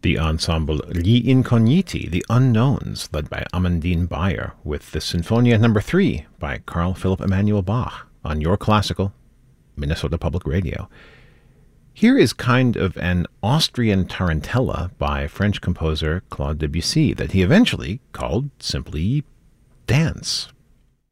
The ensemble Gli Incogniti, The Unknowns, led by Amandine Bayer, with the Sinfonia No. 3 by Carl Philipp Emanuel Bach on Your Classical, Minnesota Public Radio. Here is kind of an Austrian tarantella by French composer Claude Debussy that he eventually called simply Dance.